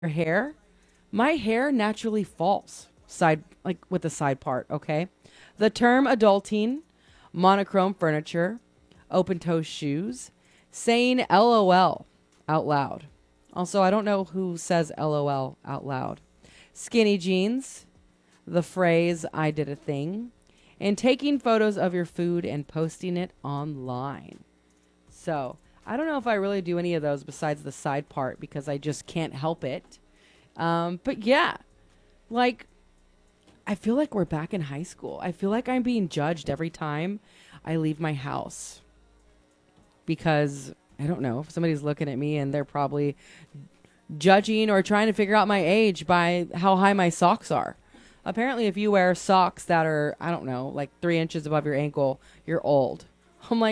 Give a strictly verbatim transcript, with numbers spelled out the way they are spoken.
your hair, my hair naturally falls side like with the side part, okay? The term adulting, monochrome furniture, open toe shoes, saying LOL out loud. Also, I don't know who says LOL out loud. Skinny jeans, the phrase I did a thing, and taking photos of your food and posting it online. So, I don't know if I really do any of those besides the side part because I just can't help it. Um, but yeah, like I feel like we're back in high school. I feel like I'm being judged every time I leave my house because I don't know if somebody's looking at me and they're probably judging or trying to figure out my age by how high my socks are. Apparently, if you wear socks that are, I don't know, like three inches above your ankle, you're old. I'm like,